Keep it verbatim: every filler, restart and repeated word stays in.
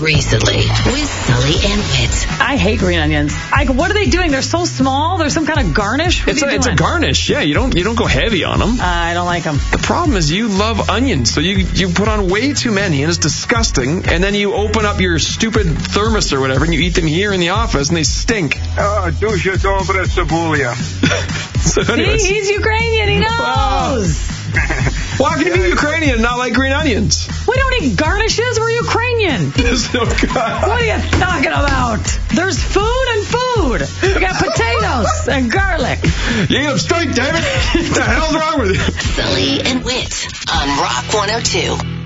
recently with Sully and Whit. I hate green onions. I, what are they doing? They're so small. They're some kind of garnish. What It's are a, you it's a doing? garnish. Yeah, you don't you don't go heavy on them. Uh, I don't like them. The problem is you love onions, so you you put on way too many, and it's disgusting. And then you open up your stupid thermos or whatever, and you eat them here in the office, and they stink. Oh, дуже добре цибуля. So See, anyways, he's Ukrainian. He knows. well, how can you be Ukrainian and not like green onions? We don't eat garnishes. We're Ukrainian. There's no God. What are you talking about? There's food and food. We got potatoes and garlic. You eat them straight, David. What the hell's wrong with you? Sully and Whit on Rock one oh two.